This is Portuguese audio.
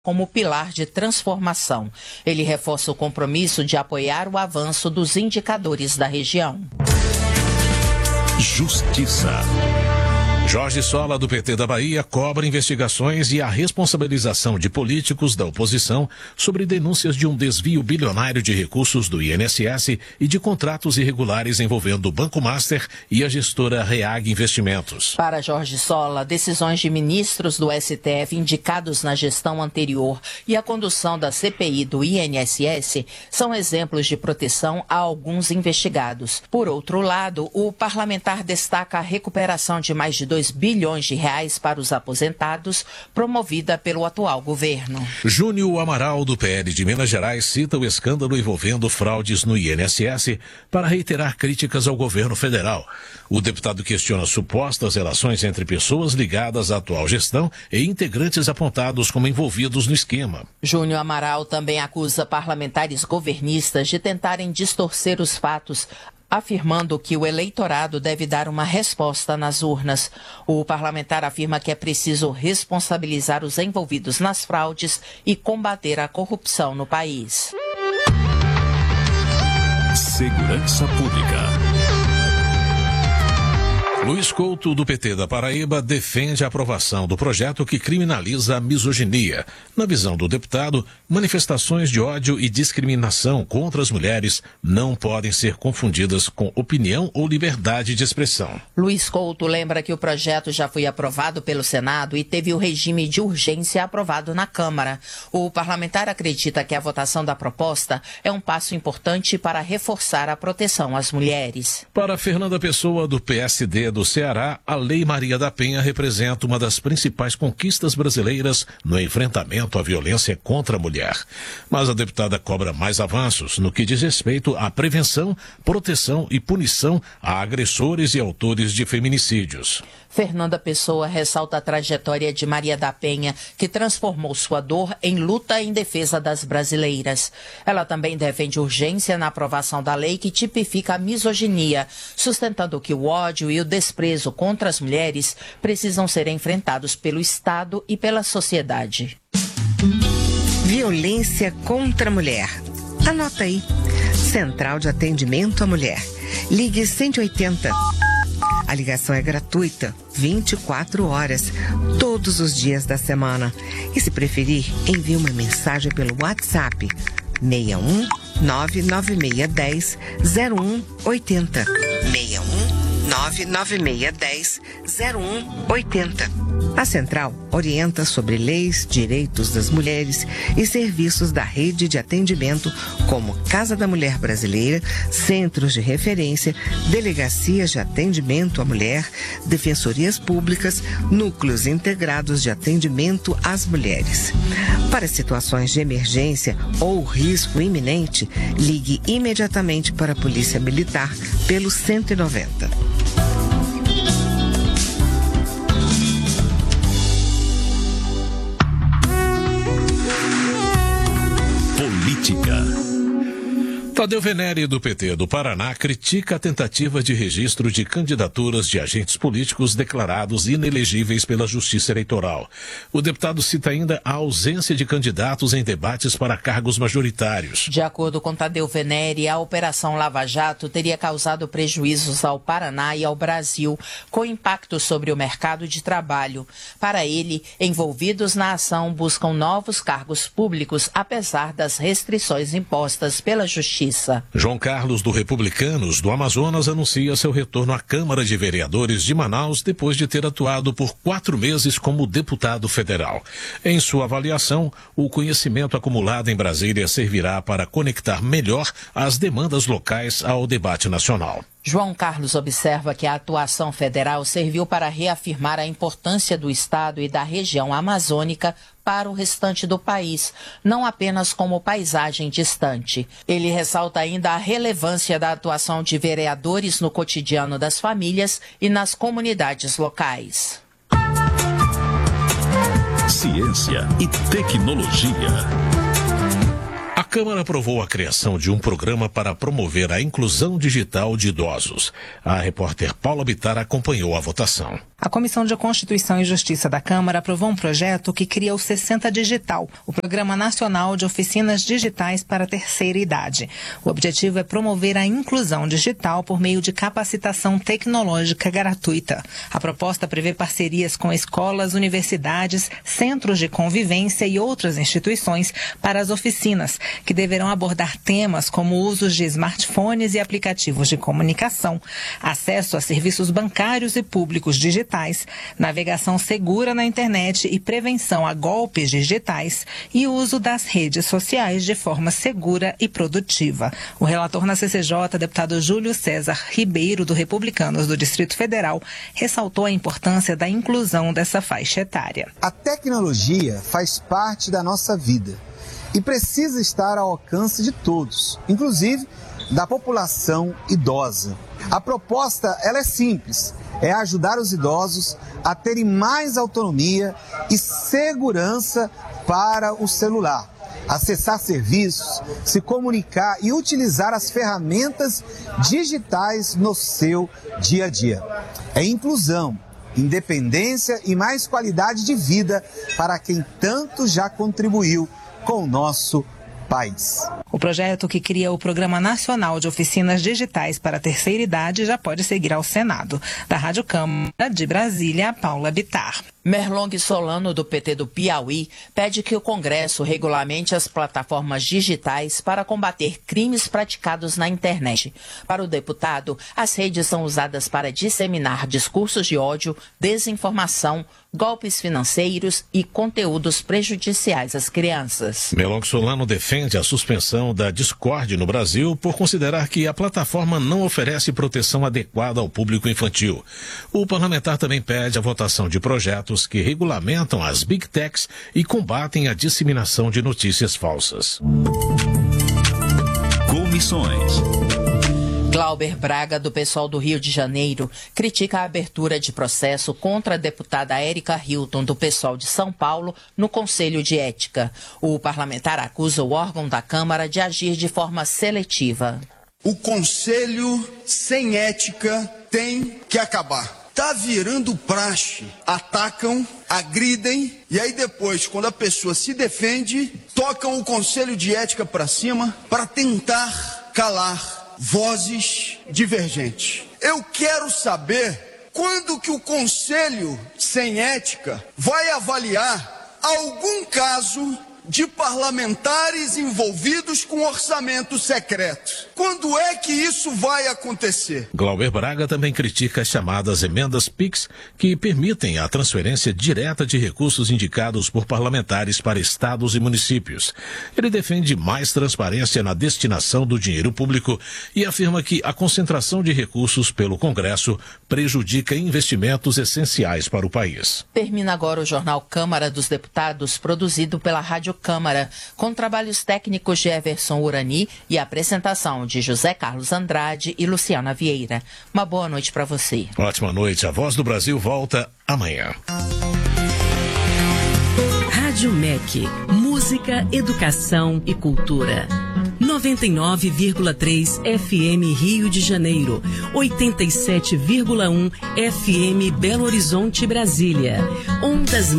como pilar de transformação. Ele reforça o compromisso de apoiar o avanço dos indicadores da região. Justiça. Jorge Sola, do PT da Bahia, cobra investigações e a responsabilização de políticos da oposição sobre denúncias de um desvio bilionário de recursos do INSS e de contratos irregulares envolvendo o Banco Master e a gestora Reag Investimentos. Para Jorge Sola, decisões de ministros do STF indicados na gestão anterior e a condução da CPI do INSS são exemplos de proteção a alguns investigados. Por outro lado, o parlamentar destaca a recuperação de mais de 2 bilhões de reais para os aposentados, promovida pelo atual governo. Júnior Amaral, do PL de Minas Gerais, cita o escândalo envolvendo fraudes no INSS para reiterar críticas ao governo federal. O deputado questiona supostas relações entre pessoas ligadas à atual gestão e integrantes apontados como envolvidos no esquema. Júnior Amaral também acusa parlamentares governistas de tentarem distorcer os fatos, afirmando que o eleitorado deve dar uma resposta nas urnas. O parlamentar afirma que é preciso responsabilizar os envolvidos nas fraudes e combater a corrupção no país. Segurança Pública. Luiz Couto, do PT da Paraíba, defende a aprovação do projeto que criminaliza a misoginia. Na visão do deputado, manifestações de ódio e discriminação contra as mulheres não podem ser confundidas com opinião ou liberdade de expressão. Luiz Couto lembra que o projeto já foi aprovado pelo Senado e teve o regime de urgência aprovado na Câmara. O parlamentar acredita que a votação da proposta é um passo importante para reforçar a proteção às mulheres. Para Fernanda Pessoa, do PSD do Ceará, a Lei Maria da Penha representa uma das principais conquistas brasileiras no enfrentamento à violência contra a mulher. Mas a deputada cobra mais avanços no que diz respeito à prevenção, proteção e punição a agressores e autores de feminicídios. Fernanda Pessoa ressalta a trajetória de Maria da Penha, que transformou sua dor em luta em defesa das brasileiras. Ela também defende urgência na aprovação da lei que tipifica a misoginia, sustentando que o ódio e o desprezo contra as mulheres precisam ser enfrentados pelo Estado e pela sociedade. Violência contra a mulher. Anota aí. Central de Atendimento à Mulher. Ligue 180. A ligação é gratuita, 24 horas, todos os dias da semana. E se preferir, envie uma mensagem pelo WhatsApp 61 99610 0180. 61 99610 0180. A Central orienta sobre leis, direitos das mulheres e serviços da rede de atendimento como Casa da Mulher Brasileira, centros de referência, delegacias de atendimento à mulher, defensorias públicas, núcleos integrados de atendimento às mulheres. Para situações de emergência ou risco iminente, ligue imediatamente para a Polícia Militar pelo 190. Política. Tadeu Venere, do PT do Paraná, critica a tentativa de registro de candidaturas de agentes políticos declarados inelegíveis pela Justiça Eleitoral. O deputado cita ainda a ausência de candidatos em debates para cargos majoritários. De acordo com Tadeu Venere, a Operação Lava Jato teria causado prejuízos ao Paraná e ao Brasil, com impacto sobre o mercado de trabalho. Para ele, envolvidos na ação buscam novos cargos públicos, apesar das restrições impostas pela Justiça. João Carlos, do Republicanos do Amazonas, anuncia seu retorno à Câmara de Vereadores de Manaus depois de ter atuado por 4 meses como deputado federal. Em sua avaliação, o conhecimento acumulado em Brasília servirá para conectar melhor as demandas locais ao debate nacional. João Carlos observa que a atuação federal serviu para reafirmar a importância do Estado e da região amazônica para o restante do país, não apenas como paisagem distante. Ele ressalta ainda a relevância da atuação de vereadores no cotidiano das famílias e nas comunidades locais. Ciência e tecnologia. A Câmara aprovou a criação de um programa para promover a inclusão digital de idosos. A repórter Paula Bittar acompanhou a votação. A Comissão de Constituição e Justiça da Câmara aprovou um projeto que cria o 60 Digital, o Programa Nacional de Oficinas Digitais para a Terceira Idade. O objetivo é promover a inclusão digital por meio de capacitação tecnológica gratuita. A proposta prevê parcerias com escolas, universidades, centros de convivência e outras instituições para as oficinas, que deverão abordar temas como usos de smartphones e aplicativos de comunicação, acesso a serviços bancários e públicos digitais, navegação segura na internet e prevenção a golpes digitais e uso das redes sociais de forma segura e produtiva. O relator na CCJ, deputado Júlio César Ribeiro, do Republicanos do Distrito Federal, ressaltou a importância da inclusão dessa faixa etária. A tecnologia faz parte da nossa vida e precisa estar ao alcance de todos, inclusive da população idosa. A proposta ela é simples, é ajudar os idosos a terem mais autonomia e segurança para o celular, acessar serviços, se comunicar e utilizar as ferramentas digitais no seu dia a dia. É inclusão, independência e mais qualidade de vida para quem tanto já contribuiu com o nosso país. O projeto, que cria o Programa Nacional de Oficinas Digitais para a Terceira Idade, já pode seguir ao Senado. Da Rádio Câmara de Brasília, Paula Bittar. Merlong Solano, do PT do Piauí, pede que o Congresso regulamente as plataformas digitais para combater crimes praticados na internet. Para o deputado, as redes são usadas para disseminar discursos de ódio, desinformação, golpes financeiros e conteúdos prejudiciais às crianças. Merlong Solano defende a suspensão da Discord no Brasil por considerar que a plataforma não oferece proteção adequada ao público infantil. O parlamentar também pede a votação de projetos que regulamentam as Big Techs e combatem a disseminação de notícias falsas. Comissões. Glauber Braga, do PSOL do Rio de Janeiro, critica a abertura de processo contra a deputada Érica Hilton, do PSOL de São Paulo, no Conselho de Ética. O parlamentar acusa o órgão da Câmara de agir de forma seletiva. O Conselho sem ética tem que acabar. Tá virando praxe. Atacam, agridem e aí depois, quando a pessoa se defende, tocam o Conselho de Ética para cima para tentar calar vozes divergentes. Eu quero saber quando que o Conselho sem Ética vai avaliar algum caso de parlamentares envolvidos com orçamento secreto. Quando é que isso vai acontecer? Glauber Braga também critica as chamadas emendas PIX, que permitem a transferência direta de recursos indicados por parlamentares para estados e municípios. Ele defende mais transparência na destinação do dinheiro público e afirma que a concentração de recursos pelo Congresso prejudica investimentos essenciais para o país. Termina agora o jornal Câmara dos Deputados, produzido pela Rádio Câmara, com trabalhos técnicos de Everson Urani e apresentação de José Carlos Andrade e Luciana Vieira. Uma boa noite para você. Ótima noite. A Voz do Brasil volta amanhã. Rádio MEC. Música, educação e cultura. 99,3 FM Rio de Janeiro, 87,1 FM Belo Horizonte, Brasília. Ondas